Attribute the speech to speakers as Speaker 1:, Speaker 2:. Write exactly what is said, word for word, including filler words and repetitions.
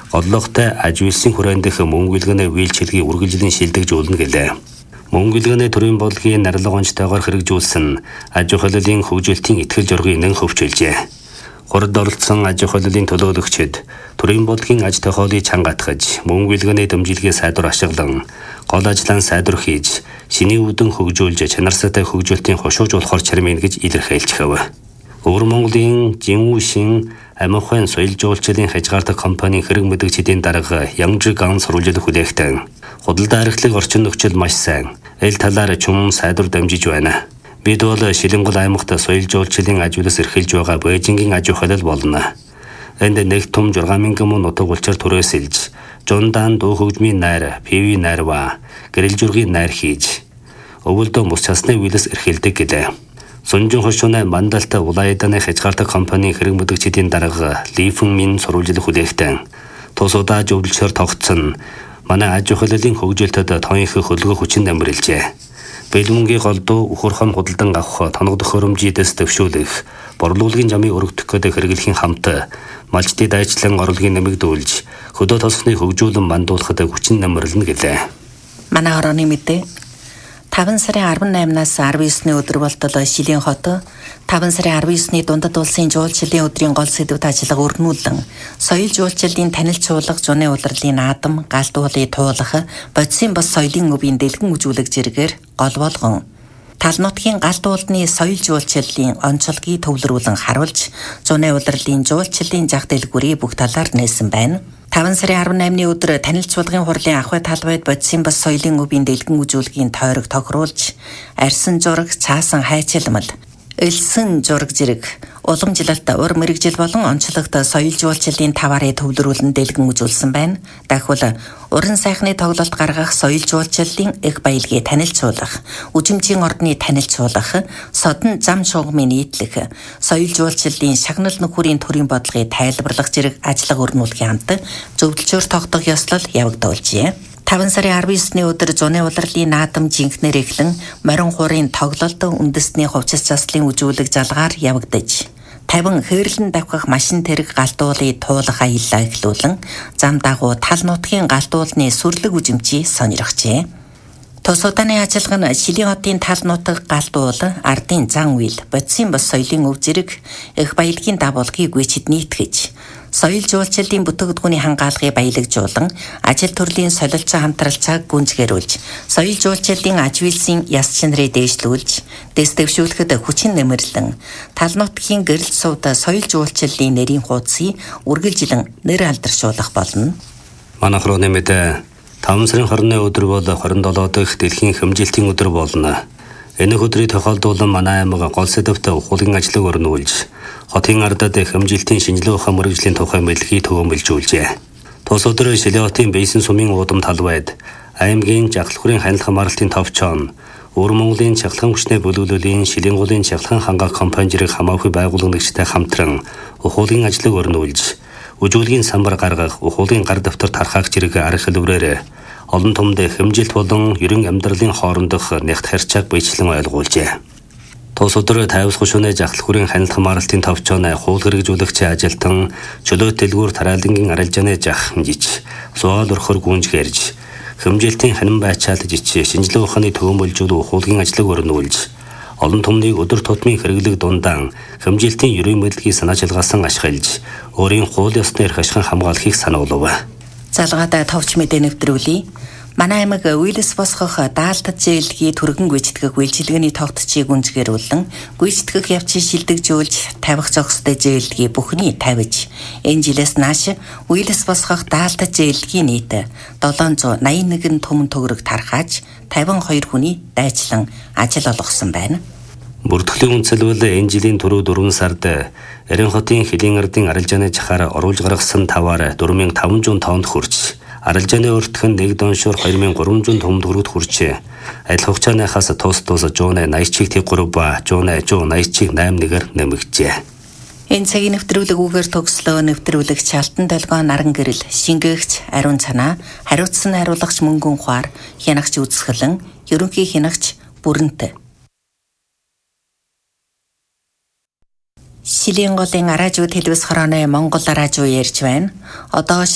Speaker 1: Голлогтой аж үйлсийн хүрээнд дэх мөнгө билгэнэ үйлчилгээ үргэлжлэн шилдэгжүүлнэ гэлээ. Мөнгө билгэнэ төрийн бодлогын нарилга онцтойгоор хэрэгжүүлсэн аж ахуйлын хөгжүүлэлтийн итгэл жургийг нэн хөвчүүлжээ. Хурд оролцсон аж ахуйлын төлөөлөгчид төрийн бодлогын аж тохиолыг чангаатгаж, мөнгө билгэнэ дэмжлэгээ сайдвар ашиглан, гол ажлаа сайдвар хийж, шиний үдэн хөгжүүлж чанарсайтай хөгжүүлэлтийн хошууж болохоор чармын гэж илэрхийлчихэв. Өвөр Монголын Жинүүшин Амхайн соёл жуулчлалын хязгаартай компани хэрэг мэдгчдийн дарга Ямжиг ан сурвалжил хүлээхтэн худалдаа архилыг орчин нөхцөл маш сайн эл талаар чум сайдвар дамжиж байна. Бид бол Шилэнгол аймагт соёл жуулчлалын ажлаас эрхэлж байгаа Бээжингийн аж ахуйл болно. Энд нэг том жургаан мянган мөн нутаг улчаар түрээсэлж, Жундан дуу хөгжмийн найр, пиви найрва, гэрэл жургийн найр хийж, өвөлдөө мус часны үйлээс эрхэлдэг гэлээ. Сунжин хошууны Мандалт улаайданы хязгаартай компани хэрэг мэдгчдийн дарга Лифэн Мин сурвалжил хүлээхтэн тусуудаа зөвлөлсөөр тогтсон манай аж ахуйлын хөгжүүлэлтэд тоонхоо хөлгөө хүчин дамжуулжээ. Бэлмөнгийн голдуу үхэрхэн худалдан авах тоног төхөөрөмжийдэс төвшүүлэх, борлуулгын жамыг өргөдөх гэдэг хэрэглэхийн хамт малчдын дайчлан орлогын нэмэгдүүлж, хөдөө тосхны хөгжүүлэн мандуулахад хүчин дамжуулна гэлээ.
Speaker 2: Манай хорооны мэдээ таван сарын арван наймнаас арван есүний өдөр болтол Шилийн хот таван сарын арван есүний дундад улсын жуулчлалын өдрийн гол сэдвт ажиллага өрнүүлэн соёл жуулчлалын танилцуулга, зуны удирлын наадам, галт уулын туулах, бодисын бос соёлын өвийн дэлгэн үзүүлэг зэрэгээр гол болгон тал нутгийн галт уулны соёл жуулчлалын онцлогийг төвлөрүүлэн харуулж, зуны удирлын жуулчлалын зах дэлгүүрийг бүх талаар нээсэн байна. таван сарын арван наймны өдөр танилцуулгын хурлын ахуй талбайд бодисын бас соёлын өвийн дэлгэн үзүүлгийн тойрог тохируулж, арьсан зураг, цаасан хайчилмал, элсэн зураг зэрэг уламжлалт, ур мэрэгжил болон онцлогт соёл жуулчлалын таваарыг төвлөрүүлэн дэлгэн үзүүлсэн байна. Дахиад уран сайхны тоглолт гаргах, соёл жуулчлалын их баялагийг танилцуулах, үжимжийн ордны танилцуулах, содон зам шугамын нийтлэх, соёл жуулчлалын шагнал нөхөрийн төрийн бодлогыг тайлбарлах зэрэг ажиллага өрнүүлэхийн хамт зөвлөлчөөр тогтох ёслол явагдуулжээ. таван сарын арван есүний өдөр зуны улирлын наадам жинхнэр эхлэн морин хуурын тоглолт, үндэсний хувцас заслын үзүүлэг жалгаар явагдаж, тавин хэрлэн давхах машин тэрэг галтуулыг туулах аяллаа эхлүүлэн зам дагуу тал нутгийн галтуулны сүрлэг үжимчийг сонирхжээ. Тус удааны ажиллагаа нь Шилийн хотын тал нутаг галтуул, ардын зан үйл, бодисын бос соёлын өв зэрэг их баялагын дагуулгыг гүйцэд нийтгэж, соёл жуулчлалын бүтээгдэхүүний хангаалгыг баялагжуулан, ажил төрлийн солилцоо хамтралцааг гүнзгийрүүлж, соёл жуулчлалын аж үйлсийн яс чанарыг дээшлүүлж, дэс дэвшүүлэхэд хүчин нэмэрлэн, тал нутгийн гэрэл сувд соёл жуулчлалын нэрийн хуудсыг үргэлжлэн нэр алдаршуулах болно.
Speaker 1: Манай хорооны мэдээ таван сарын хорны өдөр бол хорин долоо дахь дэлхийн хэмжилтийн өдөр болно. Энэ өдрийг тохиолдуулан манай аймаг гол сэдвт ухуулгын ажлыг өрнүүлж, хотын ардад хэмжилтийн шинжилгээ ухаан мэргэжлийн тухай мэдлэгийг төвөмөлжүүлжээ. Тус өдөр Шилийн хотын Бэйсэн сумын уудам талбайд аймгийн жагалхуурын хяналт хамгаалалтын товчоон, Өвөр Монголын чахлан хүчний бүлэглэлийн Шилэнгулийн чахлан хангаах компани зэрэг хамаагүй байгууламжтай хамтран ухуулгын ажлыг өрнүүлж, үжүүлгийн самбар гаргах, ухуулгын гар дэвтэр тархаах зэрэг арга хэлбэрээр олон томд хэмжилт болон ерөн амьдралын хоорондох нягт харьцааг биечлэн ойлгуулжээ. Тус өдөр тайвс хушууны жагалхуурын хяналт хамгаалалтын товчоон хуул хэрэгжүүлэгч ажилтан чөлөөт дэлгүүр тараалангийн арилжааны жах хэмжиж, суал орхор гүнж гэрж, хэмжилтийн ханин байчаалж ичээ шинжилгээ ухааны төвөмөлжүүл ухуулгын ажлыг өрнүүлж, олон томныг өдөр тутмын хэрэглэг дундаан хэмжилтийн ерөн мэдлэгийг санаачилгаасан ашиглаж, өөрийн хууль ёсны эрх ашигын хамгаалахыг сануулв.
Speaker 2: Залгаатай товч мэдээ нэвтрүүлье. Манай аймаг үйлс босгох даалтад зээлгийн түргэн гүйцэтгэх үйлчилгээний тогтцыг гүнзгийрүүлэн гүйцэтгэх явцыг шилдэгжүүлж тавих зохистой зээлгийн бүхний тавьж энэ жилээс нааш үйлс босгох даалтад зээлгийн нийт долоон зуун найман нэгэн төмөн төгрөг тархааж тавин хоёр хүний дайчлан ажил олгосон байна.
Speaker 1: Бүртгэлийн үнэлэл энэ жилийн түрүү дөрвөн сард Эрен хотын Хөлийн ардын арилжааны жахаар оруулж гаргасан таваар дөрвөн мянган таван зуун тоннд хүрч, арилжааны өртгөн нэг доншоор хоёр мянган гурван зуун тоннд хүрээд хүрчээ. Адил хугацааныхаас тус тус жууны наяцчиг тэг гурав ба жууны жуу наяцчиг найм нэгээр нэмэгджээ.
Speaker 2: Энэ цагийн нэвтрүүлэгүүгээр төгслөө нэвтрүүлэгч Алтан толгой наран гэрэл, шингээгч Ариун цанаа, хариуцсан хариулагч Мөнгөн ухаар, хянагч Үзсгэлэн, ерөнхий хянагч Бүрэнт. Шилийн голын араажуу телевиз хорооны Монгол араажуу ярьж байна. Одоо